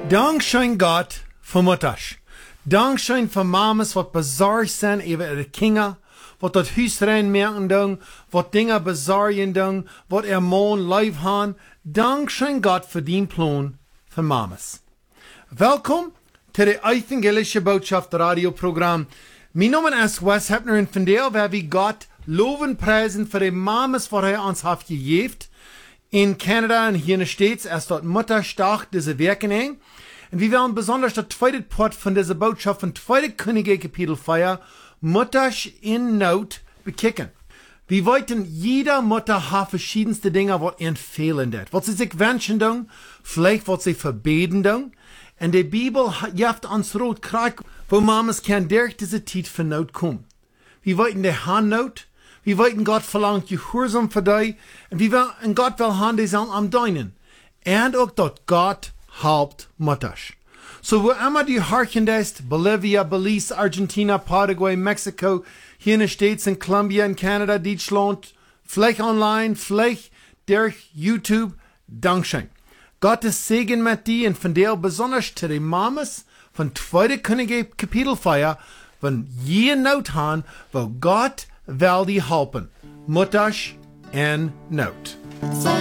Dankzij God voor moeders. Dankzij voor mamas wat bezorgd zijn over de kinderen. Wat dat huis reinmerken doen. Wat dingen bezorgen doen. Wat man lief hebben. Dankzij God voor die plan voor mamas. Welkom to de evangelische boodschap radioprogram. Mijn naam is Wes Hepner en vandaag waar we God loven prijzen voor de mamas wat hij ons heeft gegeven. In Canada en hier in de States ist dort Mutterstag diese Werken hängen. Und wir werden besonders das zweite Part von dieser Botschaft von 2. Könige Kapitel 4, Mutters in Not, bekicken. Wir wollten, jeder Mutter hat verschiedenste Dinge, was ihnen fehlen wird. Was sie sich wünschen tun, vielleicht was sie verbeten tun. Und die Bibel gibt uns rot Krieg, wo Mamas kann durch diese Zeit von Not kommen. Wir wollten die Handnot. Wir wollten Gott verlangt Gehorsam für dich. Und Gott will haben, die sollen am deinen. Und auch dort Gott helpt Mutters. So wo immer du horchen ist, Bolivia, Belize, Argentina, Paraguay, Mexiko, hier in den States, in Colombia, in Canada, Deutschland, vielleicht online, vielleicht durch YouTube, Dankeschön. Gottes Segen mit dir und von dir besonders zu den Mamas von 2. Könige Kapitel 4, wenn je Not haben, wo Gott will die helpen. Mutters in Not.